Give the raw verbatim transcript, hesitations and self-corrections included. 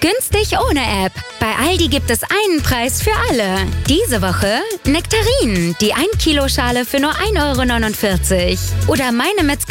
Günstig ohne App. Bei Aldi gibt es einen Preis für alle. Diese Woche Nektarinen, die ein Kilo Schale für nur ein Euro neunundvierzig. Oder meine Metzgerei